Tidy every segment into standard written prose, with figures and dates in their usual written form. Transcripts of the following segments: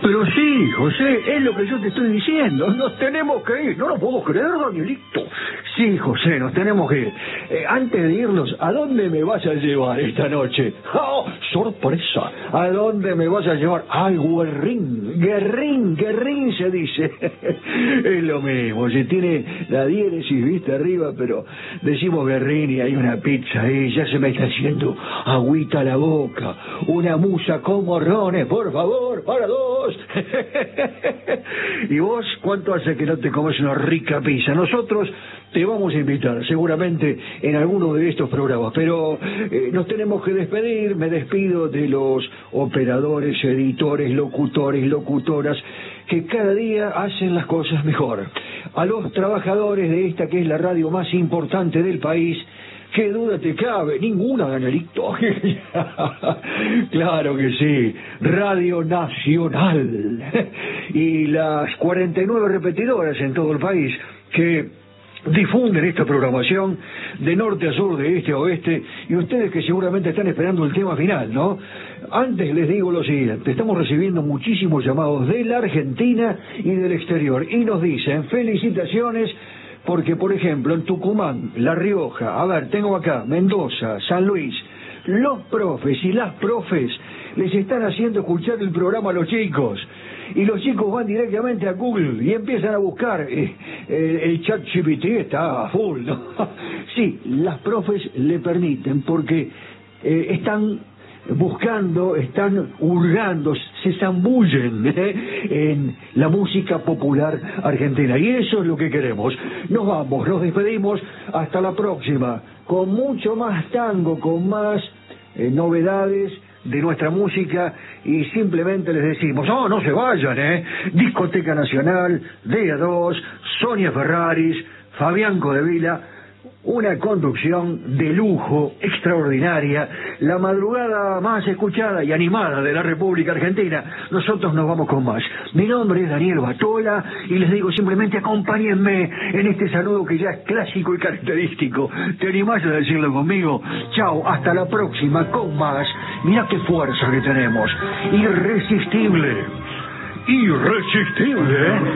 Pero sí, José, es lo que yo te estoy diciendo. Nos tenemos que ir. No lo puedo creer, Danielito. Sí, José, nos tenemos que ir. Antes de irnos, ¿a dónde me vas a llevar esta noche? ¡Oh, sorpresa! ¿A dónde me vas a llevar? Al Guerrín. Guerrín se dice. Es lo mismo, se tiene la diéresis vista arriba, pero decimos Guerrín y hay una pizza ahí. Ya se me está haciendo agüita a la boca. Una musa con morrones, por favor, para dos. ¿Y vos cuánto hace que no te comes una rica pizza? Nosotros te vamos a invitar seguramente en alguno de estos programas, pero nos tenemos que despedir. Me despido de los operadores, editores, locutores, locutoras que cada día hacen las cosas mejor. A los trabajadores de esta que es la radio más importante del país. ¿Qué duda te cabe? Ninguna, Danielito. Claro que sí. Radio Nacional. Y las 49 repetidoras en todo el país que difunden esta programación de norte a sur, de este a oeste, y ustedes que seguramente están esperando el tema final, ¿no? Antes les digo lo siguiente, estamos recibiendo muchísimos llamados de la Argentina y del exterior, y nos dicen felicitaciones, porque, por ejemplo, en Tucumán, La Rioja, a ver, tengo acá, Mendoza, San Luis, los profes y las profes les están haciendo escuchar el programa a los chicos. Y los chicos van directamente a Google y empiezan a buscar. El ChatGPT está a full, ¿no? Sí, las profes le permiten porque están buscando, están hurgando, se zambullen en la música popular argentina. Y eso es lo que queremos. Nos vamos, nos despedimos. Hasta la próxima. Con mucho más tango, con más novedades de nuestra música, y simplemente les decimos, no se vayan, Discoteca Nacional, DA2, Sonia Ferraris, Fabián Codevila, una conducción de lujo, extraordinaria, la madrugada más escuchada y animada de la República Argentina. Nosotros nos vamos con más. Mi nombre es Daniel Batola y les digo simplemente acompáñenme en este saludo que ya es clásico y característico. ¿Te animás a decirlo conmigo? Chao, hasta la próxima con más. Mirá qué fuerza que tenemos. Irresistible. Irresistible,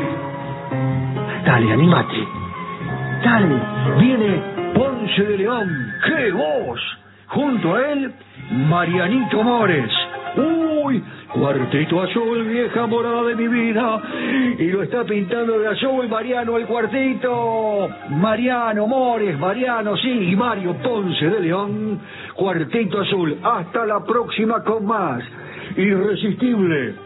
Dale, animate. Dale, viene Ponce de León, ¡qué voz! Junto a él, Marianito Mores. ¡Uy! Cuartito azul, vieja morada de mi vida. Y lo está pintando de azul Mariano, el cuartito. Mariano Mores, Mariano, sí, y Mario Ponce de León. Cuartito azul. Hasta la próxima con más. Irresistible.